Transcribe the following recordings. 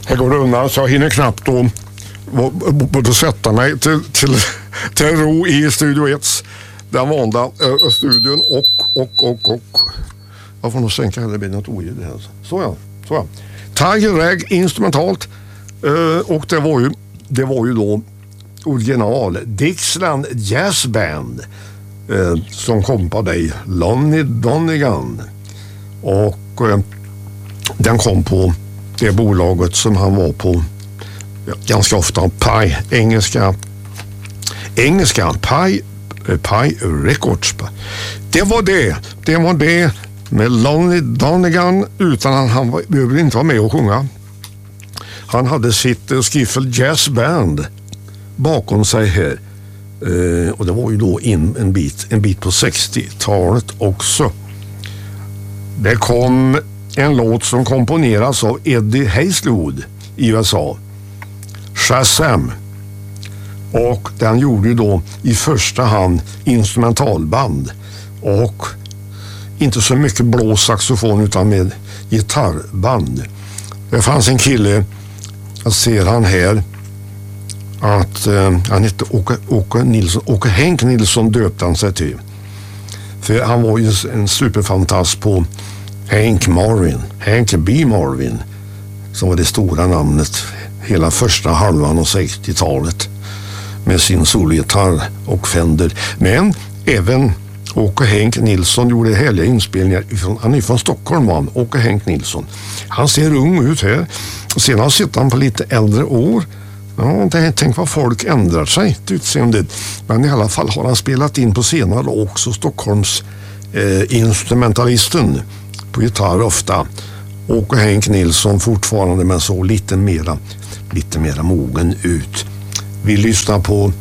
Här går det undan så jag hinner knappt då både sätta mig till ro i Studio 1, den vanliga studion och jag får nog sänka det blir något oljud här. Så ja. Tiger Rag instrumentalt och det var ju då original Dixieland Jazz Band som kom på dig Lonnie Donegan och den kom på det bolaget som han var på ganska ofta, engelska Pie Records. Det var det med Lonnie Donegan, utan han behövde inte vara med och sjunga. Han hade sitt Skiffle Jazz Band bakom sig här. Och det var ju då en bit på 60-talet också. Det kom en låt som komponeras av Eddie Hazelwood i USA, Shazam, och den gjorde ju då i första hand instrumentalband och inte så mycket blåsaxofon utan med gitarrband. Det fanns en kille, jag ser han här, att han hette Åke Henk Nilsson döpte han sig till. För han var ju en superfantast på Hank B. Marvin, som var det stora namnet hela första halvan av 60-talet med sin solgitarr och Fender. Men även Åke Henk Nilsson gjorde härliga inspelningar. Han är från Stockholm, man. Åke Henk Nilsson. Han ser ung ut här. Sen har sett han på lite äldre år. Ja, tänk vad folk ändrar sig till utseendet. Men i alla fall har han spelat in på senare också Stockholms instrumentalisten på gitarr ofta. Åke Henk Nilsson fortfarande, men så lite mera mogen ut. Vi lyssnar på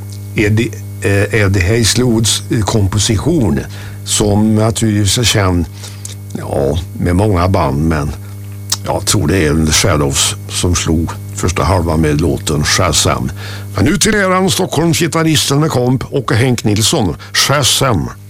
Eddie Hazelwoods komposition som naturligtvis är känd med många band, men jag tror det är The Shadows som slog första halvan med låten Shazam. Men nu till eran Stockholms gitarristen med komp Åke Henk Nilsson, Shazam.